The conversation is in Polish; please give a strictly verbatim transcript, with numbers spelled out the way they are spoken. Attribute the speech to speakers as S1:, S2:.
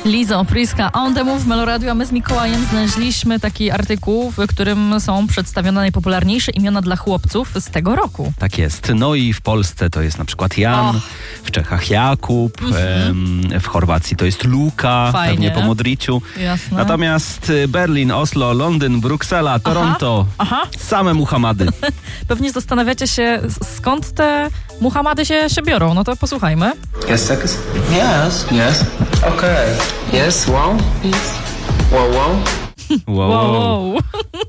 S1: Lizo, Priska, On The Move w Meloradiu, a my z Mikołajem znaleźliśmy taki artykuł, w którym są przedstawione najpopularniejsze imiona dla chłopców z tego roku.
S2: Tak jest. No i w Polsce to jest na przykład Jan,
S1: Och.
S2: w Czechach Jakub, mm-hmm. em, w Chorwacji to jest Luka,
S1: Fajnie.
S2: pewnie po Modriciu.
S1: Jasne.
S2: Natomiast Berlin, Oslo, Londyn, Bruksela, Toronto,
S1: Aha.
S2: same Muhammady.
S1: Pewnie zastanawiacie się, skąd te Muhammady się, się biorą. No to posłuchajmy.
S3: Yes, seconds? Yes. Yes. Okay. Yes, wow. Yes. Wow, wow.
S2: Wow.
S1: Wow.